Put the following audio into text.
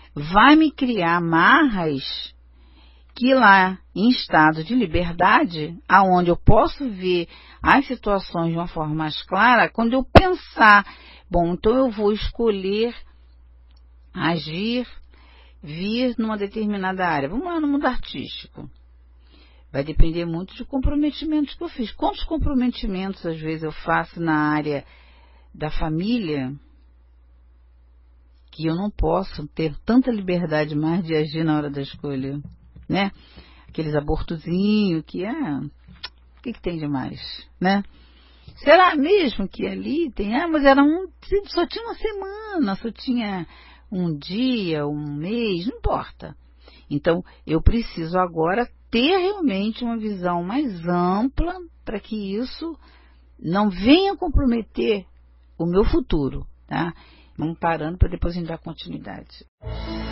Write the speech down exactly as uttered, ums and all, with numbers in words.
vai me criar amarras que lá em estado de liberdade, aonde eu posso ver as situações de uma forma mais clara, quando eu pensar, bom, então eu vou escolher agir, vir numa determinada área. Vamos lá no mundo artístico. Vai depender muito de comprometimentos que eu fiz. Quantos comprometimentos, às vezes, eu faço na área da família que eu não posso ter tanta liberdade mais de agir na hora da escolha, né? Aqueles abortozinhos que, ah, o que, que tem de mais, né? Será mesmo que ali tem, ah, mas era um, só tinha uma semana, só tinha um dia, um mês, não importa. Então, eu preciso agora ter realmente uma visão mais ampla para que isso não venha comprometer o meu futuro, tá? Vamos parando para depois a gente dar continuidade.